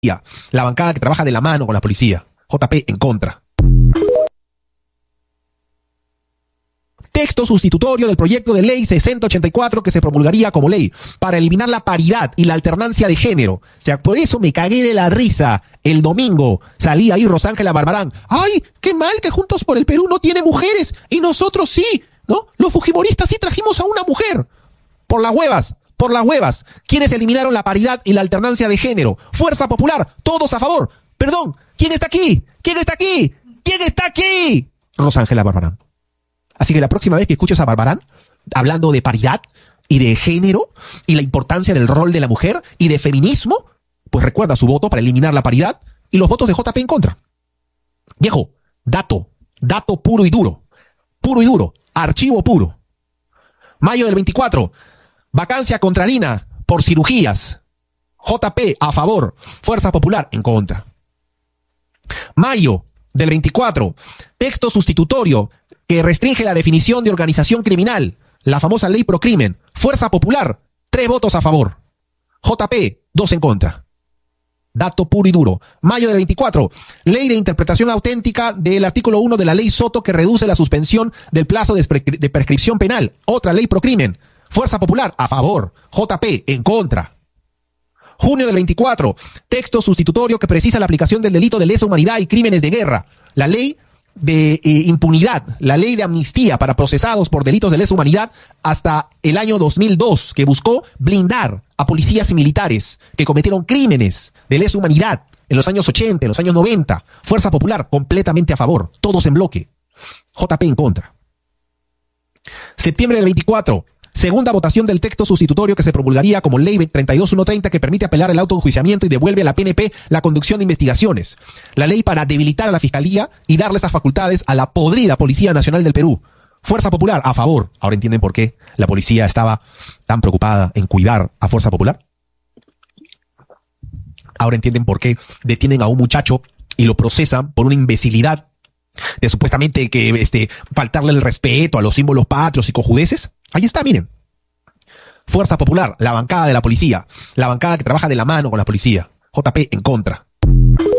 La bancada que trabaja de la mano con la policía. JP en contra. Texto sustitutorio del proyecto de ley 6084 que se promulgaría como ley para eliminar la paridad y la alternancia de género. O sea, por eso me cagué de la risa. El domingo salía ahí Rosángela Barbarán. ¡Ay, qué mal que Juntos por el Perú no tiene mujeres! Y nosotros sí, ¿no? Los fujimoristas sí trajimos a una mujer. Por las huevas. Por las huevas. ¿Quiénes eliminaron la paridad y la alternancia de género? Fuerza Popular. Todos a favor. Perdón. ¿Quién está aquí? ¿Quién está aquí? ¿Quién está aquí? Rosángela Barbarán. Así que la próxima vez que escuches a Barbarán hablando de paridad y de género y la importancia del rol de la mujer y de feminismo, pues recuerda su voto para eliminar la paridad y los votos de JP en contra. Viejo, dato puro y duro, archivo puro. Mayo del 24, vacancia contrarina por cirugías. JP a favor, Fuerza Popular en contra. Mayo del 24, texto sustitutorio que restringe la definición de organización criminal, la famosa ley Procrimen. Fuerza Popular, 3 votos a favor. JP, 2 en contra. Dato puro y duro. Mayo del 24, ley de interpretación auténtica del artículo 1 de la ley Soto que reduce la suspensión del plazo de prescripción penal. Otra ley Procrimen. Fuerza Popular, a favor. JP, en contra. Junio del 24, texto sustitutorio que precisa la aplicación del delito de lesa humanidad y crímenes de guerra. La ley de impunidad, la ley de amnistía para procesados por delitos de lesa humanidad hasta el año 2002, que buscó blindar a policías y militares que cometieron crímenes de lesa humanidad en los años 80, en los años 90. Fuerza Popular completamente a favor, todos en bloque. JP en contra. Septiembre del 24, segunda votación del texto sustitutorio que se promulgaría como ley 32130 que permite apelar el autoenjuiciamiento y devuelve a la PNP la conducción de investigaciones. La ley para debilitar a la Fiscalía y darle esas facultades a la podrida Policía Nacional del Perú. Fuerza Popular, a favor. Ahora entienden por qué la policía estaba tan preocupada en cuidar a Fuerza Popular. Ahora entienden por qué detienen a un muchacho y lo procesan por una imbecilidad de supuestamente que faltarle el respeto a los símbolos patrios y cojudeces. Ahí está, miren. Fuerza Popular, la bancada de la policía, la bancada que trabaja de la mano con la policía. JP en contra.